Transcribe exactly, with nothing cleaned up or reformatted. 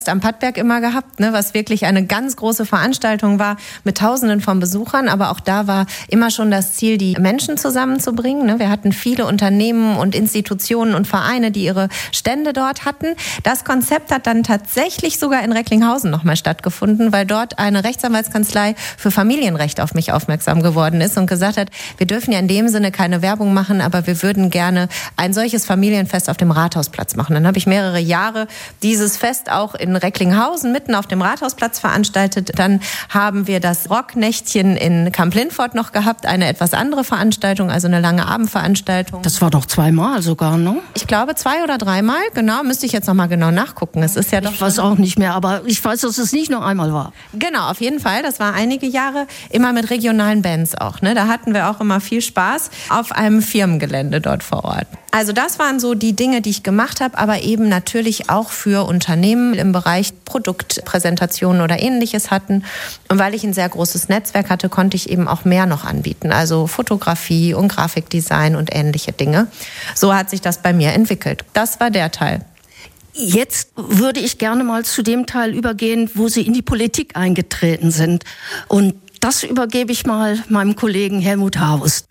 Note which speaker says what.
Speaker 1: am Pattberg immer gehabt, ne, was wirklich eine ganz große Veranstaltung war mit Tausenden von Besuchern. Aber auch da war immer schon das Ziel, die Menschen zusammenzubringen. Ne. Wir hatten viele Unternehmen und Institutionen und Vereine, die ihre Stände dort hatten. Das Konzept hat dann tatsächlich sogar in Recklinghausen nochmal stattgefunden, weil dort eine Rechtsanwaltskanzlei für Familienrecht auf mich aufmerksam geworden ist und gesagt hat, wir dürfen ja in dem Sinne keine Werbung machen, aber wir würden gerne ein solches Familienfest auf dem Rathausplatz machen. Dann habe ich mehrere Jahre dieses Fest auch in in Recklinghausen mitten auf dem Rathausplatz veranstaltet. Dann haben wir das Rocknächtchen in Kamp-Lintfort noch gehabt, eine etwas andere Veranstaltung, also eine lange Abendveranstaltung.
Speaker 2: Das war doch zweimal sogar, ne?
Speaker 1: Ich glaube zwei oder dreimal, genau, müsste ich jetzt noch mal genau nachgucken. Es ist ja doch
Speaker 2: ich weiß auch nicht mehr, aber ich weiß, dass es nicht nur einmal war.
Speaker 1: Genau, auf jeden Fall, das war einige Jahre, immer mit regionalen Bands auch, ne? Da hatten wir auch immer viel Spaß auf einem Firmengelände dort vor Ort. Also das waren so die Dinge, die ich gemacht habe, aber eben natürlich auch für Unternehmen im Bereich Produktpräsentationen oder Ähnliches hatten. Und weil ich ein sehr großes Netzwerk hatte, konnte ich eben auch mehr noch anbieten. Also Fotografie und Grafikdesign und ähnliche Dinge. So hat sich das bei mir entwickelt. Das war der Teil.
Speaker 2: Jetzt würde ich gerne mal zu dem Teil übergehen, wo Sie in die Politik eingetreten sind. Und das übergebe ich mal meinem Kollegen Helmut Harvest.